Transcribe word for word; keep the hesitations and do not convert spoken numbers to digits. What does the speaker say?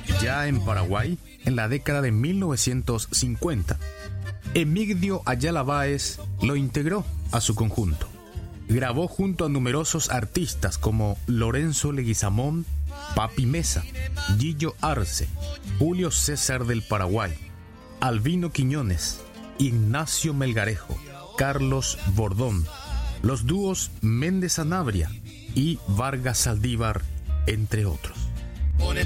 Ya en Paraguay, en la década de mil novecientos cincuenta, Emigdio Ayala Báez lo integró a su conjunto. Grabó junto a numerosos artistas como Lorenzo Leguizamón, Papi Mesa, Gillo Arce, Julio César del Paraguay, Albino Quiñones, Ignacio Melgarejo, Carlos Bordón, los dúos Méndez Sanabria y Vargas Saldívar, entre otros. Pone